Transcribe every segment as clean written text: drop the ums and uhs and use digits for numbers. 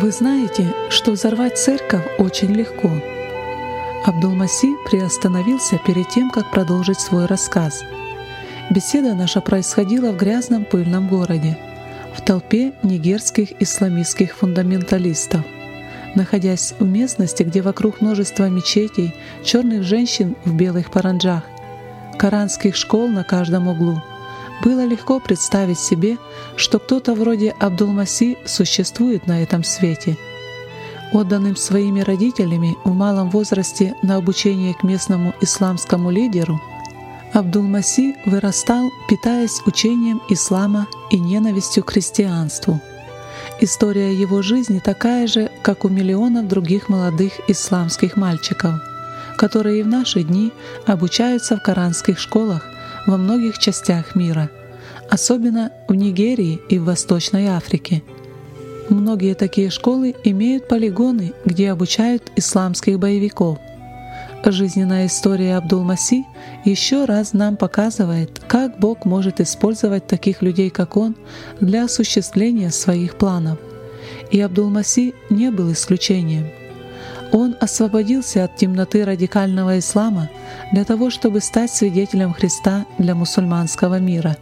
Вы знаете, что взорвать церковь очень легко. Абдул-Масих приостановился перед тем, как продолжить свой рассказ. Беседа наша происходила в грязном пыльном городе, в толпе нигерских исламистских фундаменталистов. Находясь в местности, где вокруг множество мечетей, черных женщин в белых паранджах, коранских школ на каждом углу, было легко представить себе, что кто-то вроде Абдул-Масих существует на этом свете. Отданным своими родителями в малом возрасте на обучение к местному исламскому лидеру, Абдул-Масих вырастал, питаясь учением ислама и ненавистью к христианству. История его жизни такая же, как у миллионов других молодых исламских мальчиков, которые и в наши дни обучаются в коранских школах во многих частях мира, особенно в Нигерии и в Восточной Африке. Многие такие школы имеют полигоны, где обучают исламских боевиков. Жизненная история Абдул-Масих еще раз нам показывает, как Бог может использовать таких людей, как он, для осуществления своих планов. И Абдул-Масих не был исключением. Он освободился от темноты радикального ислама для того, чтобы стать свидетелем Христа для мусульманского мира.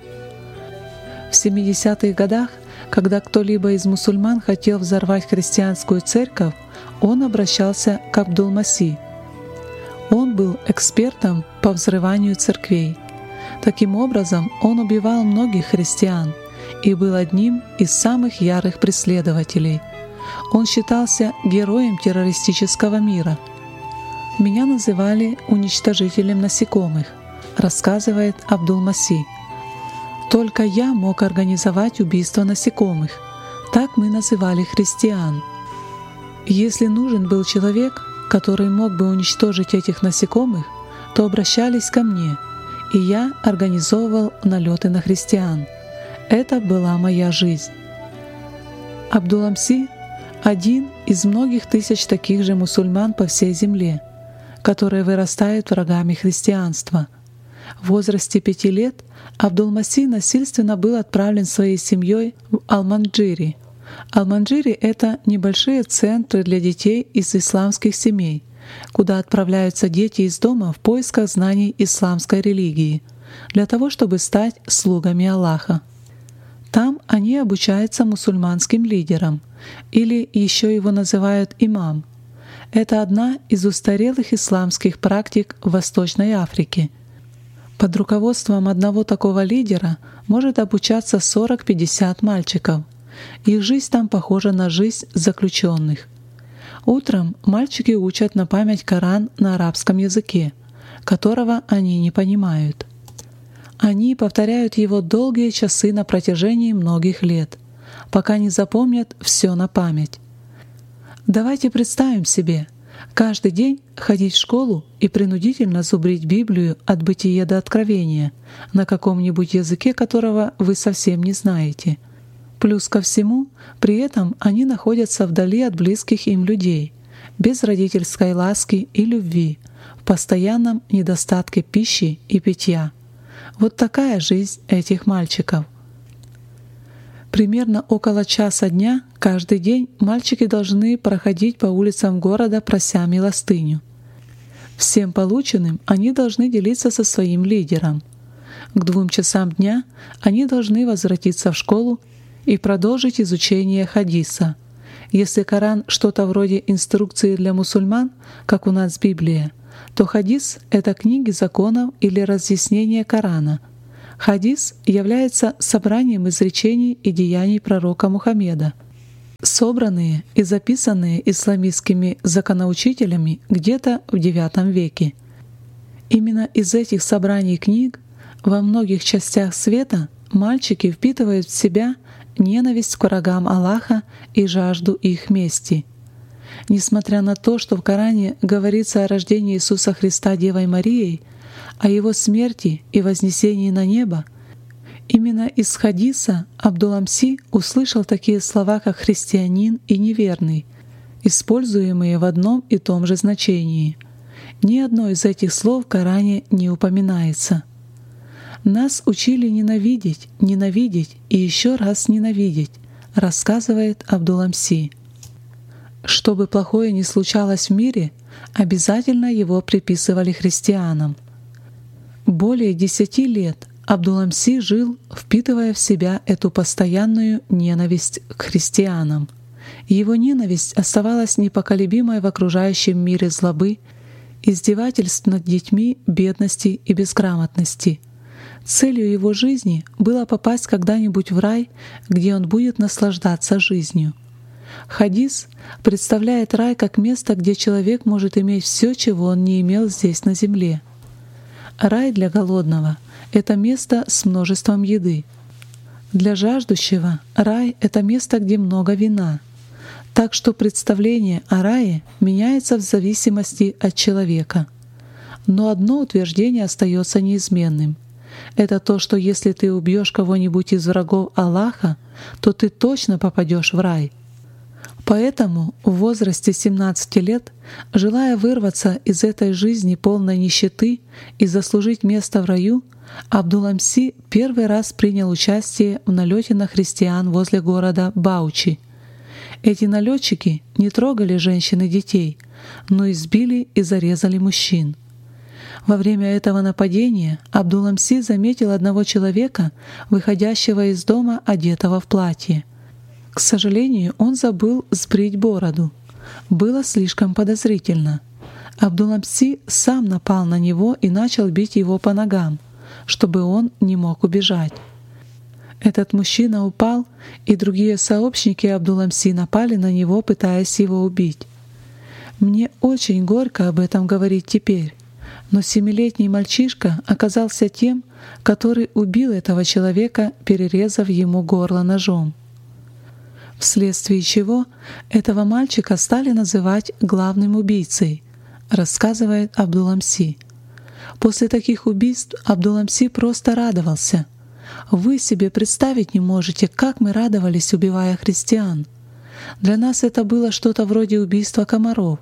В 70-х годах, когда кто-либо из мусульман хотел взорвать христианскую церковь, он обращался к Абдул-Масих. Он был экспертом по взрыванию церквей. Таким образом, он убивал многих христиан и был одним из самых ярых преследователей. Он считался героем террористического мира. «Меня называли уничтожителем насекомых», рассказывает Абдул-Масих. «Только я мог организовать убийство насекомых. Так мы называли христиан. Если нужен был человек, который мог бы уничтожить этих насекомых, то обращались ко мне, и я организовывал налеты на христиан. Это была моя жизнь». Абдул-Масих — один из многих тысяч таких же мусульман по всей земле, которые вырастают врагами христианства. В возрасте 5 лет Абдул-Масих насильственно был отправлен своей семьей в Ал-Манджири. Ал-Манджири — это небольшие центры для детей из исламских семей, куда отправляются дети из дома в поисках знаний исламской религии, для того, чтобы стать слугами Аллаха. Там они обучаются мусульманским лидерам, или еще его называют имам. Это одна из устарелых исламских практик в Восточной Африке. Под руководством одного такого лидера может обучаться 40-50 мальчиков. Их жизнь там похожа на жизнь заключенных. Утром мальчики учат на память Коран на арабском языке, которого они не понимают. Они повторяют его долгие часы на протяжении многих лет, пока не запомнят все на память. Давайте представим себе, каждый день ходить в школу и принудительно зубрить Библию от Бытия до Откровения на каком-нибудь языке, которого вы совсем не знаете. Плюс ко всему, при этом они находятся вдали от близких им людей, без родительской ласки и любви, в постоянном недостатке пищи и питья. Вот такая жизнь этих мальчиков. Примерно около часа дня каждый день мальчики должны проходить по улицам города, прося милостыню. Всем полученным они должны делиться со своим лидером. К 2 часам дня они должны возвратиться в школу и продолжить изучение хадиса. Если Коран что-то вроде инструкции для мусульман, как у нас Библия, то хадис — это книги законов или разъяснения Корана. Хадис является собранием изречений и деяний пророка Мухаммеда, собранные и записанные исламистскими законоучителями где-то в IX веке. Именно из этих собраний книг во многих частях света мальчики впитывают в себя ненависть к врагам Аллаха и жажду их мести. Несмотря на то, что в Коране говорится о рождении Иисуса Христа Девой Марией, о Его смерти и вознесении на небо, именно из хадиса Абдул-Масих услышал такие слова, как «христианин» и «неверный», используемые в одном и том же значении. Ни одно из этих слов в Коране не упоминается. Нас учили ненавидеть, ненавидеть и еще раз ненавидеть, рассказывает Абдул-Масих. что бы плохое ни случалось в мире, обязательно его приписывали христианам. Более 10 лет Абдул-Мсih жил, впитывая в себя эту постоянную ненависть к христианам. Его ненависть оставалась непоколебимой в окружающем мире злобы, издевательств над детьми, бедности и безграмотности. Целью его жизни было попасть когда-нибудь в рай, где он будет наслаждаться жизнью. Хадис представляет рай как место, где человек может иметь все, чего он не имел здесь на земле. Рай для голодного — это место с множеством еды. Для жаждущего рай — это место, где много вина. Так что представление о рае меняется в зависимости от человека. Но одно утверждение остается неизменным. Это то, что если ты убьешь кого-нибудь из врагов Аллаха, то ты точно попадешь в рай. Поэтому в возрасте 17 лет, желая вырваться из этой жизни полной нищеты и заслужить место в раю, Абдул-Мсih первый раз принял участие в налете на христиан возле города Баучи. Эти налетчики не трогали женщин и детей, но избили и зарезали мужчин. Во время этого нападения Абдул-Мсih заметил одного человека, выходящего из дома, одетого в платье. К сожалению, он забыл сбрить бороду. Было слишком подозрительно. Абдул-Мсih сам напал на него и начал бить его по ногам, чтобы он не мог убежать. Этот мужчина упал, и другие сообщники Абдул-Мсih напали на него, пытаясь его убить. Мне очень горько об этом говорить теперь, но 7-летний мальчишка оказался тем, который убил этого человека, перерезав ему горло ножом. Вследствие чего этого мальчика стали называть главным убийцей, рассказывает Абдул-Мсih. После таких убийств Абдул-Мсih просто радовался. Вы себе представить не можете, как мы радовались, убивая христиан. Для нас это было что-то вроде убийства комаров.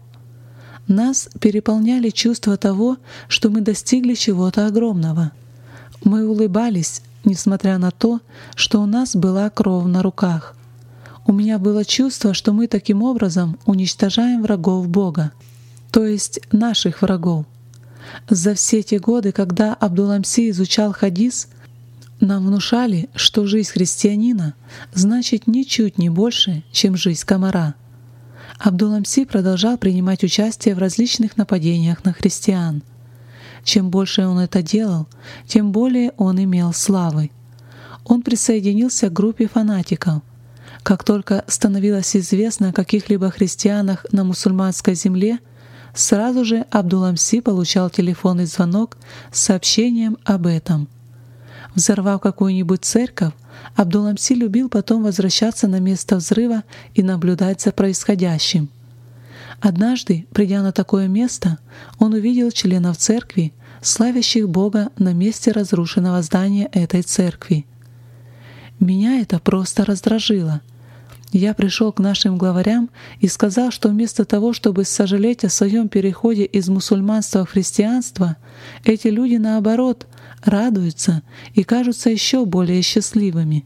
Нас переполняли чувства того, что мы достигли чего-то огромного. Мы улыбались, несмотря на то, что у нас была кровь на руках. У меня было чувство, что мы таким образом уничтожаем врагов Бога, то есть наших врагов. За все те годы, когда Абдул-Мсih изучал хадис, нам внушали, что жизнь христианина значит ничуть не больше, чем жизнь комара. Абдул-Мсih продолжал принимать участие в различных нападениях на христиан. Чем больше он это делал, тем более он имел славы. Он присоединился к группе фанатиков. Как только становилось известно о каких-либо христианах на мусульманской земле, сразу же Абдул-Мсih получал телефонный звонок с сообщением об этом. Взорвав какую-нибудь церковь, Абдул-Мсih любил потом возвращаться на место взрыва и наблюдать за происходящим. Однажды, придя на такое место, он увидел членов церкви, славящих Бога на месте разрушенного здания этой церкви. Меня это просто раздражило. Я пришел к нашим главарям и сказал, что вместо того, чтобы сожалеть о своем переходе из мусульманства в христианство, эти люди, наоборот, радуются и кажутся еще более счастливыми.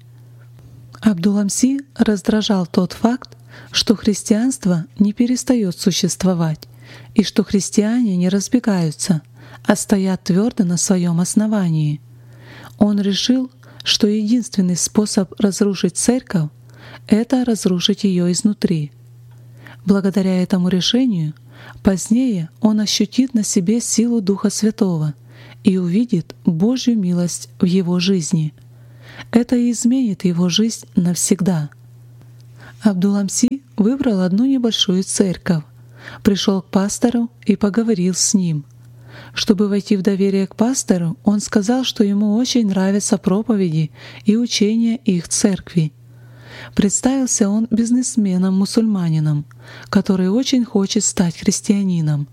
Абдул-Мсih раздражал тот факт, что христианство не перестает существовать, и что христиане не разбегаются, а стоят твердо на своем основании. Он решил, что единственный способ разрушить церковь — это разрушить ее изнутри. Благодаря этому решению позднее он ощутит на себе силу Духа Святого и увидит Божью милость в его жизни. Это и изменит его жизнь навсегда. Абдул-Мсih выбрал одну небольшую церковь, пришел к пастору и поговорил с ним. Чтобы войти в доверие к пастору, он сказал, что ему очень нравятся проповеди и учения их церкви. Представился он бизнесменом-мусульманином, который очень хочет стать христианином.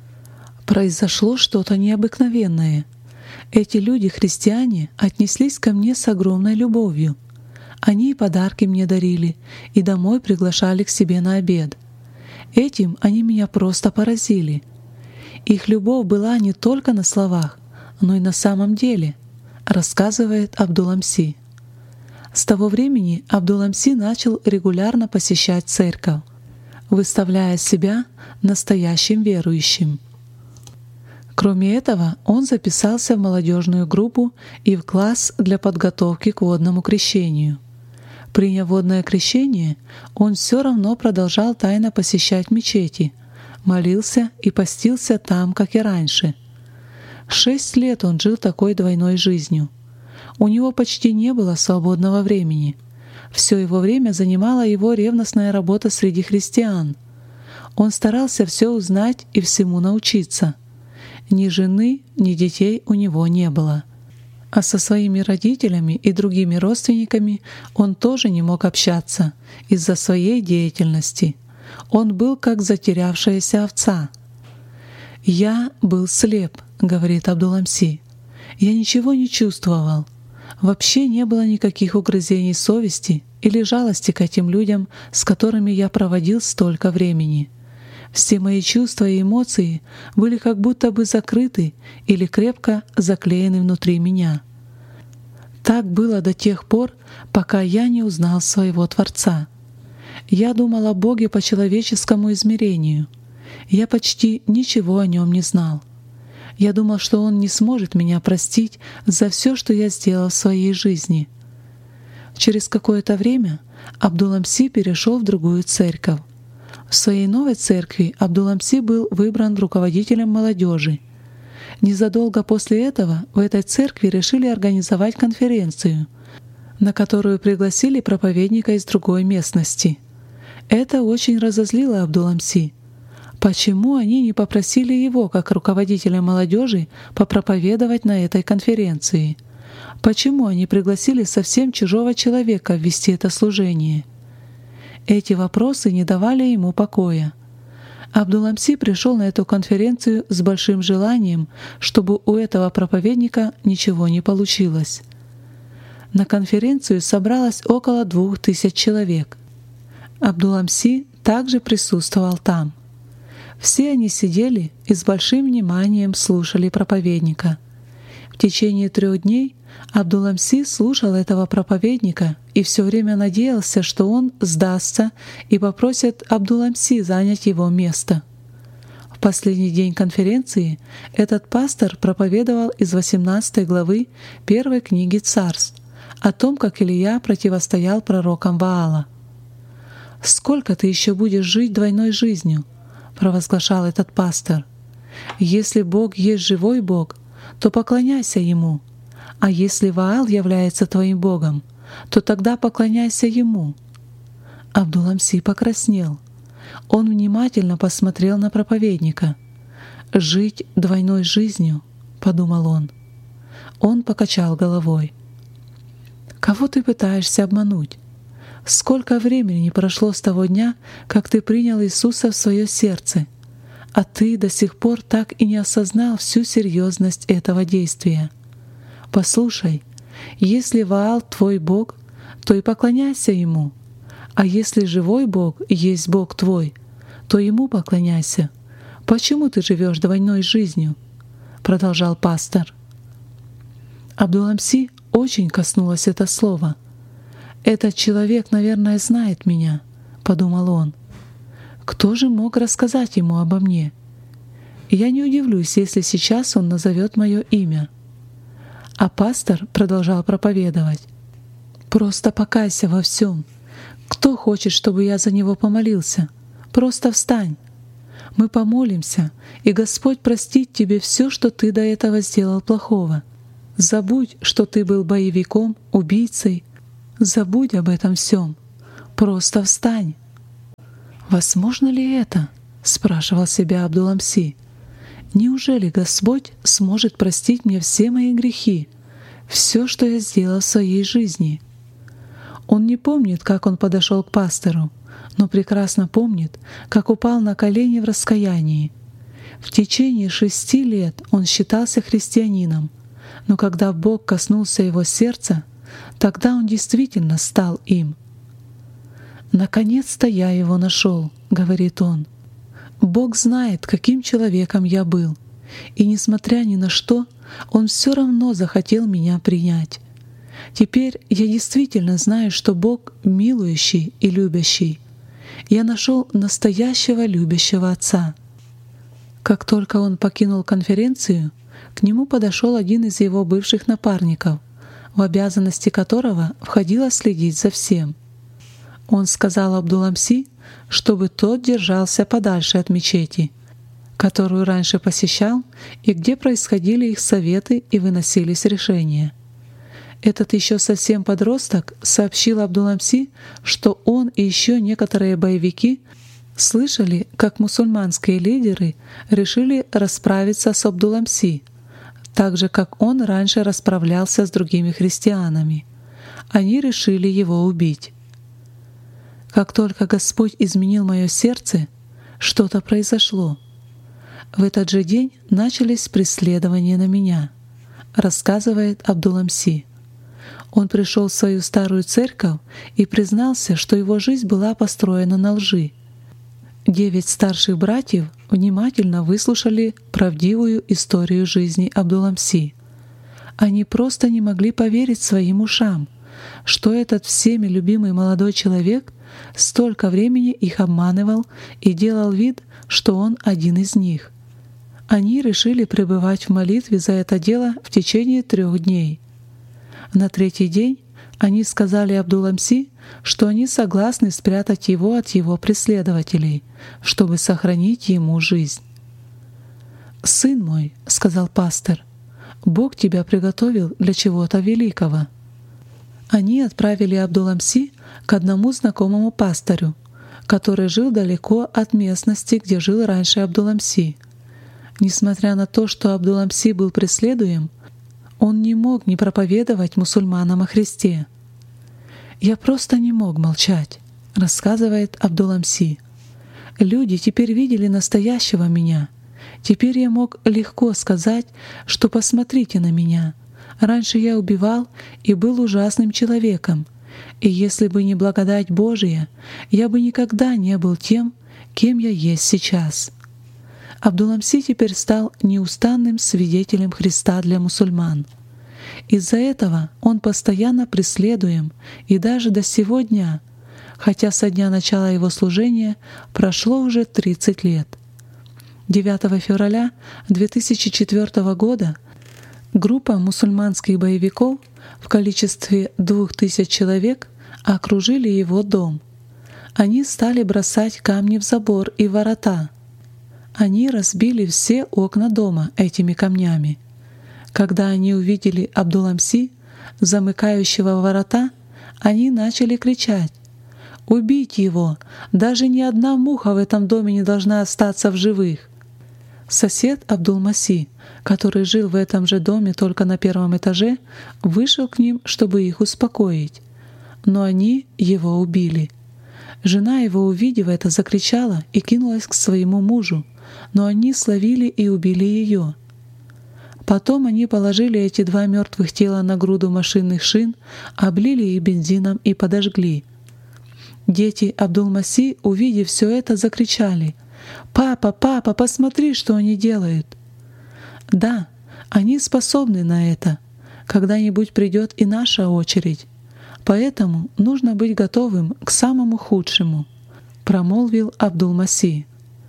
Произошло что-то необыкновенное. Эти люди-христиане отнеслись ко мне с огромной любовью. Они и подарки мне дарили, и домой приглашали к себе на обед. Этим они меня просто поразили. Их любовь была не только на словах, но и на самом деле, рассказывает Абдул-Мсih. С того времени Абдул-Мсih начал регулярно посещать церковь. выставляя себя настоящим верующим. Кроме этого, он записался в молодежную группу и в класс для подготовки к водному крещению. Приняв водное крещение, он все равно продолжал тайно посещать мечети, молился и постился там, как и раньше. 6 лет он жил такой двойной жизнью. У него почти не было свободного времени. Все его время занимала его ревностная работа среди христиан. Он старался все узнать и всему научиться. Ни жены, ни детей у него не было. А со своими родителями и другими родственниками он тоже не мог общаться из-за своей деятельности. Он был как затерявшаяся овца. «Я был слеп», — говорит Абдул-Амси. «Я ничего не чувствовал. Вообще не было никаких угрызений совести или жалости к этим людям, с которыми я проводил столько времени. Все мои чувства и эмоции были как будто бы закрыты или крепко заклеены внутри меня. Так было до тех пор, пока я не узнал своего Творца. Я думал о Боге по человеческому измерению. Я почти ничего о Нем не знал. Я думал, что Он не сможет меня простить за все, что я сделал в своей жизни». Через какое-то время Абдул-Амси перешел в другую церковь. В своей новой церкви Абдул-Амси был выбран руководителем молодежи. Незадолго после этого в этой церкви решили организовать конференцию, на которую пригласили проповедника из другой местности. Это очень разозлило Абдул-Амси. Почему они не попросили его, как руководителя молодежи, попроповедовать на этой конференции? Почему они пригласили совсем чужого человека вести это служение? Эти вопросы не давали ему покоя. Абдул-Амси пришел на эту конференцию с большим желанием, чтобы у этого проповедника ничего не получилось. На конференцию собралось около 2000 человек. Абдул-Амси также присутствовал там. Все они сидели и с большим вниманием слушали проповедника. В течение 3 дней Абдул-Амси слушал этого проповедника и все время надеялся, что он сдастся и попросит Абдул-Амси занять его место. В последний день конференции этот пастор проповедовал из 18 главы 1 книги Царств о том, как Илия противостоял пророкам Ваала. «Сколько ты еще будешь жить двойной жизнью?» — провозглашал этот пастор. «Если Бог есть живой Бог, то поклоняйся Ему, а если Ваал является твоим Богом, то тогда поклоняйся Ему». Абдул-Амси покраснел. Он внимательно посмотрел на проповедника. «Жить двойной жизнью», — подумал он. Он покачал головой. «Кого ты пытаешься обмануть? Сколько времени не прошло с того дня, как ты принял Иисуса в свое сердце, а ты до сих пор так и не осознал всю серьезность этого действия. Послушай, если Ваал твой Бог, то и поклоняйся Ему, а если живой Бог есть Бог твой, то Ему поклоняйся. Почему ты живешь двойной жизнью?» — продолжал пастор. Абдул-Амси очень коснулось это слово. «Этот человек, наверное, знает меня», — подумал он. «Кто же мог рассказать ему обо мне? Я не удивлюсь, если сейчас он назовет мое имя». А пастор продолжал проповедовать. «Просто покайся во всем. Кто хочет, чтобы я за него помолился? Просто встань. Мы помолимся, и Господь простит тебе все, что ты до этого сделал плохого. Забудь, что ты был боевиком, убийцей. Забудь об этом всем. Просто встань». «Возможно ли это?» — спрашивал себя Абдул-Амси. «Неужели Господь сможет простить мне все мои грехи, все, что я сделал в своей жизни?» Он не помнит, как он подошел к пастору, но прекрасно помнит, как упал на колени в раскаянии. В течение 6 лет он считался христианином, но когда Бог коснулся его сердца, тогда он действительно стал им. «Наконец-то я его нашел», — говорит он. «Бог знает, каким человеком я был, и, несмотря ни на что, Он все равно захотел меня принять. Теперь я действительно знаю, что Бог милующий и любящий. Я нашел настоящего любящего отца». Как только он покинул конференцию, к нему подошел один из его бывших напарников, в обязанности которого входило следить за всем. Он сказал Абдул-Мсih, чтобы тот держался подальше от мечети, которую раньше посещал и где происходили их советы и выносились решения. Этот еще совсем подросток сообщил Абдул-Мсih, что он и еще некоторые боевики слышали, как мусульманские лидеры решили расправиться с Абдул-Мсih, так же, как он раньше расправлялся с другими христианами. Они решили его убить. Как только Господь изменил мое сердце, что-то произошло. В этот же день начались преследования на меня, рассказывает Абдул-Мсih. Он пришел в свою старую церковь и признался, что его жизнь была построена на лжи. 9 старших братьев внимательно выслушали правдивую историю жизни Абдул-Мсih. Они просто не могли поверить своим ушам, что этот всеми любимый молодой человек столько времени их обманывал и делал вид, что он один из них. Они решили пребывать в молитве за это дело в течение 3 дней. На 3-й день они сказали Абдул-Мсih, что они согласны спрятать его от его преследователей, чтобы сохранить ему жизнь. «Сын мой», — сказал пастор, — «Бог тебя приготовил для чего-то великого». Они отправили Абдул-Мсih к одному знакомому пастору, который жил далеко от местности, где жил раньше Абдул-Мсih. Несмотря на то, что Абдул-Мсih был преследуем, он не мог не проповедовать мусульманам о Христе. «Я просто не мог молчать», — рассказывает Абдул-Мсih. «Люди теперь видели настоящего меня. Теперь я мог легко сказать, что посмотрите на меня. Раньше я убивал и был ужасным человеком, и если бы не благодать Божия, я бы никогда не был тем, кем я есть сейчас». Абдул-Мсih теперь стал неустанным свидетелем Христа для мусульман. Из-за этого он постоянно преследуем и даже до сего дня, хотя со дня начала его служения прошло уже 30 лет. 9 февраля 2004 года группа мусульманских боевиков в количестве 2000 человек окружили его дом. Они стали бросать камни в забор и ворота. Они разбили все окна дома этими камнями. Когда они увидели Абдул-Мсih, замыкающего ворота, они начали кричать: «Убить его! Даже ни одна муха в этом доме не должна остаться в живых!» Сосед Абдул-Масih, который жил в этом же доме только на 1-м этаже, вышел к ним, чтобы их успокоить. Но они его убили. Жена его, увидев это, закричала и кинулась к своему мужу, но они словили и убили ее. Потом они положили эти 2 мертвых тела на груду машинных шин, облили их бензином и подожгли. Дети Абдул-Масih, увидев все это, закричали: «Папа, папа, посмотри, что они делают!» Да, они способны на это. Когда-нибудь придет и наша очередь. Поэтому нужно быть готовым к самому худшему, промолвил Абдул-Масih.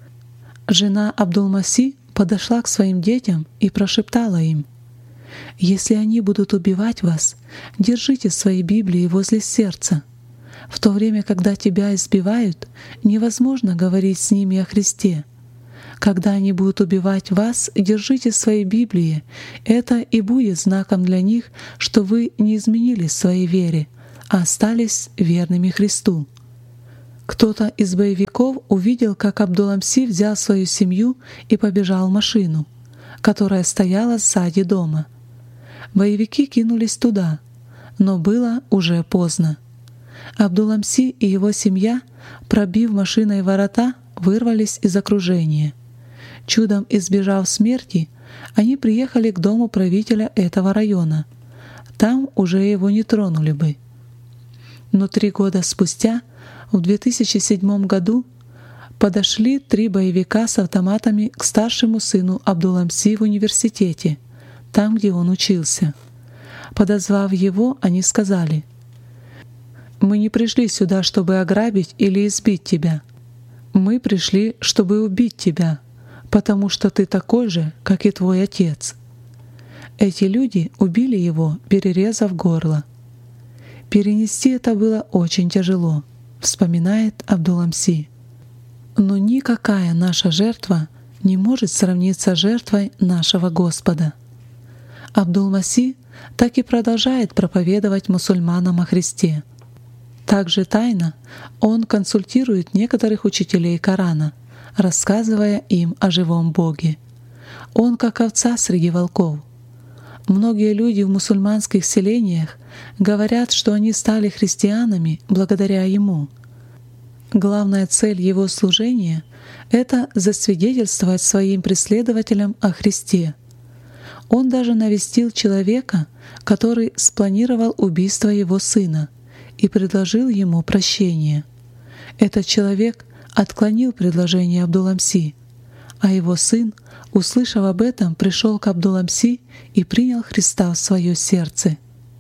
Жена Абдул-Масih подошла к своим детям и прошептала им: «Если они будут убивать вас, держите свои Библии возле сердца. В то время, когда тебя избивают, невозможно говорить с ними о Христе. Когда они будут убивать вас, держите свои Библии. Это и будет знаком для них, что вы не изменили своей вере, а остались верными Христу». Кто-то из боевиков увидел, как Абдул-Мсih взял свою семью и побежал в машину, которая стояла сзади дома. Боевики кинулись туда, но было уже поздно. Абдул-Мсih и его семья, пробив машиной ворота, вырвались из окружения. Чудом избежав смерти, они приехали к дому правителя этого района. Там уже его не тронули бы. Но 3 года спустя, в 2007 году, подошли 3 боевика с автоматами к старшему сыну Абдул-Мсih в университете, там, где он учился. Подозвав его, они сказали: «Мы не пришли сюда, чтобы ограбить или избить тебя. «Мы пришли, чтобы убить тебя, потому что ты такой же, как и твой отец». Эти люди убили его, перерезав горло. Перенести это было очень тяжело, вспоминает Абдул-Амси. Но никакая наша жертва не может сравниться с жертвой нашего Господа. Абдул-Маси так и продолжает проповедовать мусульманам о Христе. Также тайно он консультирует некоторых учителей Корана, рассказывая им о живом Боге. Он как овца среди волков. Многие люди в мусульманских селениях говорят, что они стали христианами благодаря ему. Главная цель его служения — это засвидетельствовать своим преследователям о Христе. Он даже навестил человека, который спланировал убийство его сына, и предложил ему прощение. Этот человек отклонил предложение Абдул-Амси, а его сын, услышав об этом, пришел к Абдул-Амси и принял Христа в свое сердце.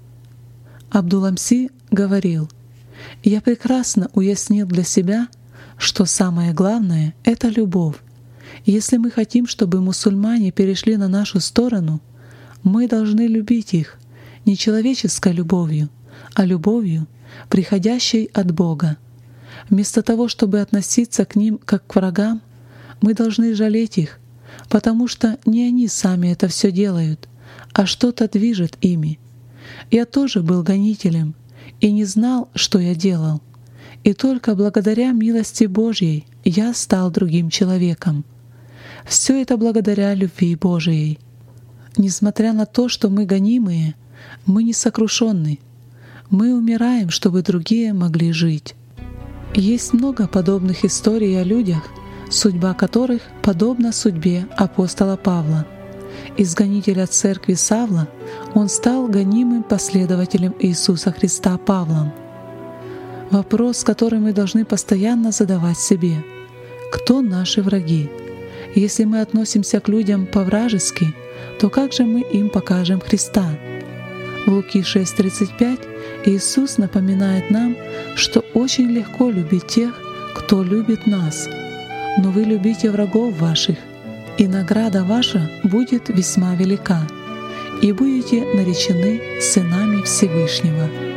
Абдул-Амси говорил: «Я прекрасно уяснил для себя, что самое главное — это любовь. Если мы хотим, чтобы мусульмане перешли на нашу сторону, мы должны любить их не человеческой любовью, а любовью, приходящей от Бога. Вместо того, чтобы относиться к ним как к врагам, мы должны жалеть их, потому что не они сами это все делают, а что-то движет ими. Я тоже был гонителем и не знал, что я делал. И только благодаря милости Божьей я стал другим человеком. Все это благодаря любви Божией. Несмотря на то, что мы гонимые, мы не сокрушенны. Мы умираем, чтобы другие могли жить». Есть много подобных историй о людях, судьба которых подобна судьбе апостола Павла. Из гонителя церкви Савла он стал гонимым последователем Иисуса Христа Павлом. Вопрос, который мы должны постоянно задавать себе: кто наши враги? Если мы относимся к людям по-вражески, то как же мы им покажем Христа? В Луки 6:35 Иисус напоминает нам, что очень легко любить тех, кто любит нас. Но вы любите врагов ваших, и награда ваша будет весьма велика, и будете наречены сынами Всевышнего.